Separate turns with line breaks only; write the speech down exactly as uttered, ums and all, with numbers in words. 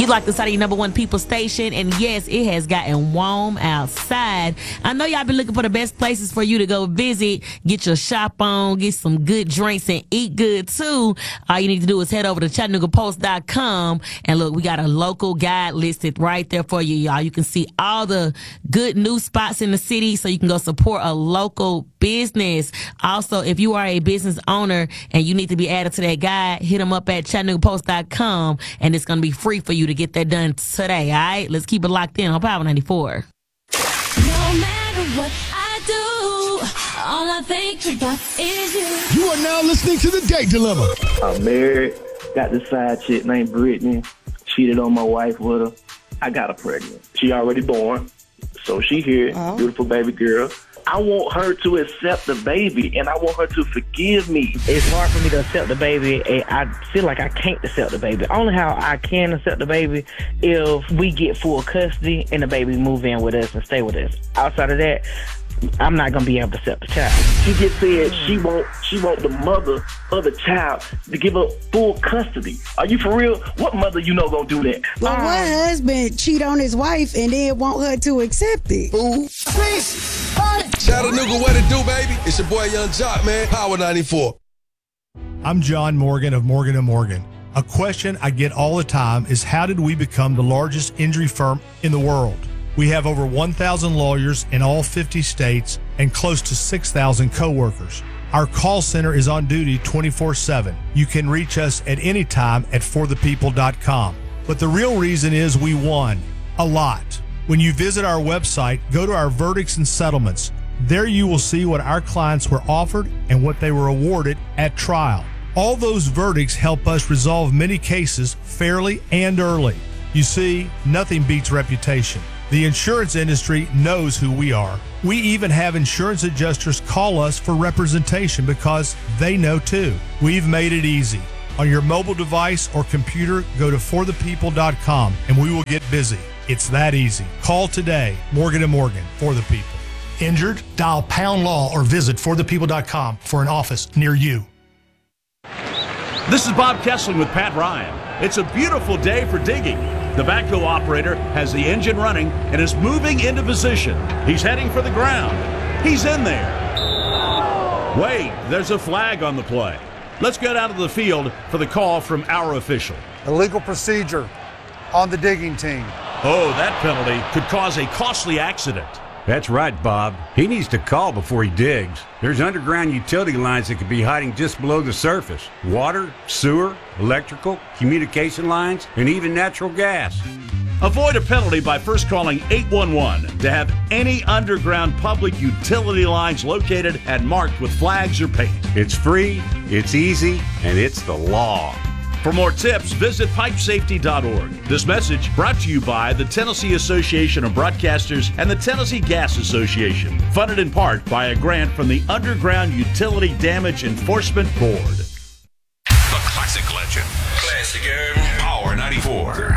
You like the side of your number one people station, and yes, it has gotten warm outside. I know y'all been looking for the best places for you to go visit, get your shop on, get some good drinks, and eat good too. All you need to do is head over to Chattanooga Post dot com, and look, we got a local guide listed right there for you, y'all. You can see all the good new spots in the city, so you can go support a local business. Also, if you are a business owner and you need to be added to that guide, hit them up at Chattanooga Post dot com, and it's going to be free for you to get that done today, all right? Let's keep it locked in on Power ninety-four.
No matter what I do, all I think about is you.
You are now listening to The Date Dilemma.
I'm married, got this side chick named Brittany, cheated on my wife with her. I got her pregnant. She already born, so she here, oh. Beautiful baby girl. I want her to accept the baby, and I want her to forgive me.
It's hard for me to accept the baby, and I feel like I can't accept the baby. Only how I can accept the baby if we get full custody and the baby move in with us and stay with us. Outside of that, I'm not gonna be able to accept the child.
She just said she want she want the mother of the child to give her full custody. Are you for real? What mother you know gonna do that?
Well, um, one husband cheat on his wife and then want her to accept it.
Ooh. Chattanooga, what it do, baby? It's your boy Young Jock, man. Power ninety-four.
I'm John Morgan of Morgan and Morgan. A question I get all the time is, how did we become the largest injury firm in the world? We have over one thousand lawyers in all fifty states and close to six thousand coworkers. Our call center is on duty twenty-four seven. You can reach us at any time at for the people dot com. But the real reason is we won a lot. When you visit our website, go to our verdicts and settlements. There you will see what our clients were offered and what they were awarded at trial. All those verdicts help us resolve many cases fairly and early. You see, nothing beats reputation. The insurance industry knows who we are. We even have insurance adjusters call us for representation because they know too. We've made it easy. On your mobile device or computer, go to for the people dot com and we will get busy. It's that easy. Call today. Morgan and Morgan, for the people.
Injured? Dial pound law or visit for the people dot com for an office near you.
This is Bob Kessling with Pat Ryan. It's a beautiful day for digging. The backhoe operator has the engine running and is moving into position. He's heading for the ground. He's in there. Wait, there's a flag on the play. Let's get out of the field for the call from our official.
Illegal procedure on the digging team.
Oh, that penalty could cause a costly accident.
That's right, Bob. He needs to call before he digs. There's underground utility lines that could be hiding just below the surface. Water, sewer, electrical, communication lines, and even natural gas.
Avoid a penalty by first calling eight one one to have any underground public utility lines located and marked with flags or paint.
It's free, it's easy, and it's the law.
For more tips, visit pipe safety dot org. This message brought to you by the Tennessee Association of Broadcasters and the Tennessee Gas Association, funded in part by a grant from the Underground Utility Damage Enforcement Board.
The classic legend. Classic Power ninety-four.